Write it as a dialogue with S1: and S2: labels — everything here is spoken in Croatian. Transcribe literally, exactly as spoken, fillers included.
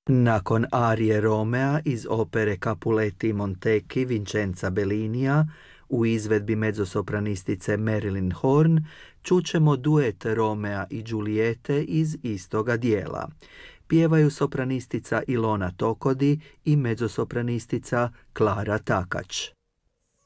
S1: Nakon arije Romea iz opere Capuletti Montecchi Vincenza Bellinija u izvedbi mezzosopranistice Marilyn Horne čućemo duet Romea i Giuliete iz istoga dijela. Pjevaju sopranistica Ilona Tokodi i mezzosopranistica Klara Takač.